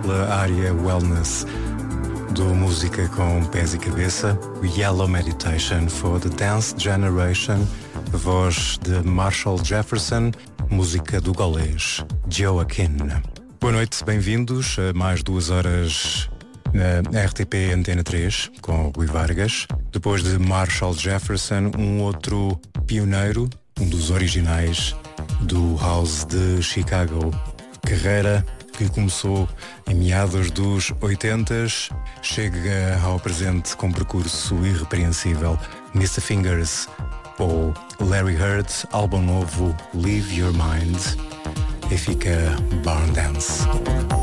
pela área Wellness do Música com Pés e Cabeça, Yellow Meditation for the Dance Generation, a voz de Marshall Jefferson, música do galês Joaquin. Boa noite, bem-vindos a mais 2 horas na RTP Antena 3 com Rui Vargas. Depois de Marshall Jefferson, um outro pioneiro, um dos originais do House de Chicago. Carreira que começou em meados dos 80s, chega ao presente com percurso irrepreensível. Mr. Fingers ou Larry Heard, álbum novo Leave Your Mind, e fica Barn Dance.